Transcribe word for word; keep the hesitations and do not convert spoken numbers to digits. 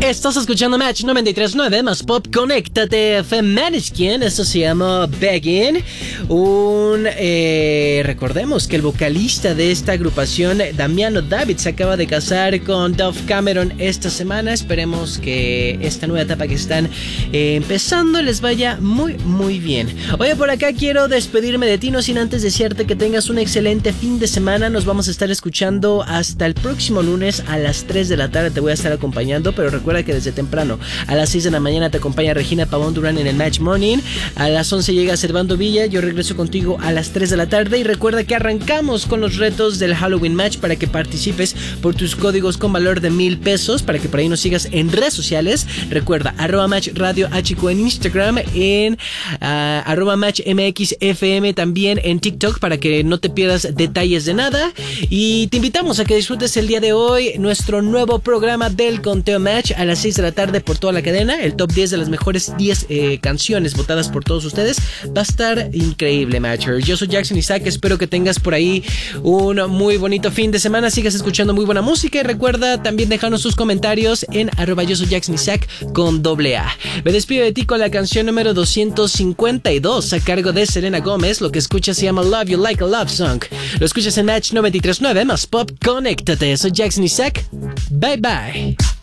Estás escuchando Match noventa y tres punto nueve más Pop. Conéctate, Femaniskin. Esto se llama Begging. Un eh, recordemos que el vocalista de esta agrupación, Damiano David, se acaba de casar con Dove Cameron esta semana. Esperemos que esta nueva etapa que están eh, empezando les vaya muy muy bien. Oye, por acá quiero despedirme de ti, no sin antes desearte que tengas un excelente fin de semana. Nos vamos a estar escuchando hasta el próximo lunes a las tres de la tarde. Te voy a estar acompañando, pero recuerda que desde temprano a las seis de la mañana te acompaña Regina Pavón Durán en el Match Morning. A las once llega Servando Villa. Yo regreso contigo a las tres de la tarde. Y recuerda que arrancamos con los retos del Halloween Match para que participes por tus códigos con valor de mil pesos. Para que por ahí nos sigas en redes sociales. Recuerda, arroba Match Radio H Q en Instagram, en uh, arroba Match M X F M también en TikTok, para que no te pierdas detalles de nada. Y te invitamos a que disfrutes el día de hoy nuestro nuevo programa del Conteo Match a las seis de la tarde por toda la cadena. El top diez de las mejores diez eh, canciones votadas por todos ustedes. Va a estar increíble, Matchers. Yo soy Jackson Isaac. Espero que tengas por ahí un muy bonito fin de semana. Sigas escuchando muy buena música. Y recuerda también dejarnos sus comentarios en arroba yo soy Jackson Isaac con doble A. Me despido de ti con la canción número doscientos cincuenta y dos a cargo de Selena Gómez. Lo que escuchas se llama Love You Like a Love Song. Lo escuchas en Match noventa y tres punto nueve más Pop. Conéctate. Soy Jackson Isaac. Bye bye.